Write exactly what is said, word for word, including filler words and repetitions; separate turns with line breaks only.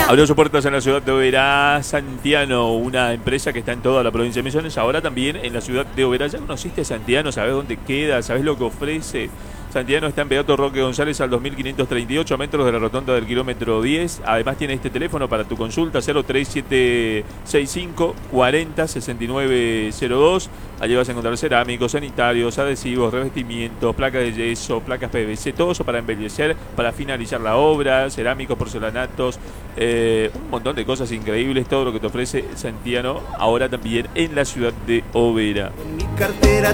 Abrió sus puertas en la ciudad de Oberá, Santiano, una empresa que está en toda la provincia de Misiones, ahora también en la ciudad de Oberá. ¿Ya conociste Santiano? ¿Sabés dónde queda? ¿Sabés lo que ofrece? Santiano está en Beato Roque González al dos mil quinientos treinta y ocho, metros de la rotonda del kilómetro diez. Además tiene este teléfono para tu consulta, cero tres siete seis cinco cuarenta sesenta y nueve cero dos. Allí vas a encontrar cerámicos, sanitarios, adhesivos, revestimientos, placas de yeso, placas P V C, todo eso para embellecer, para finalizar la obra, cerámicos, porcelanatos, eh, un montón de cosas increíbles, todo lo que te ofrece Santiano, ahora también en la ciudad de Oberá.
En mi cartera